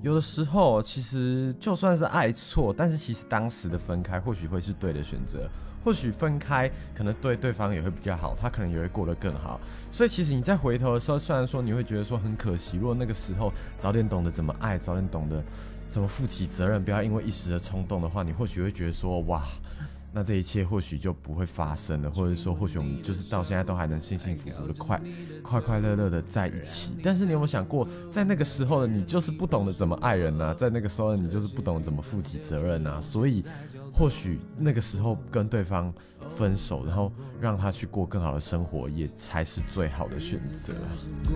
有的时候其实就算是爱错，但是其实当时的分开或许会是对的选择，或许分开可能对对方也会比较好，他可能也会过得更好。所以其实你在回头的时候，虽然说你会觉得说很可惜，如果那个时候早点懂得怎么爱，早点懂得怎么负起责任，不要因为一时的冲动的话，你或许会觉得说哇，那这一切或许就不会发生了，或者说或许我们就是到现在都还能幸幸福福的快快乐乐的在一起。但是你有没有想过，在那个时候的你就是不懂得怎么爱人啊，在那个时候的你就是不懂得怎么负起责任啊，所以或许那个时候跟对方分手，然后让他去过更好的生活，也才是最好的选择。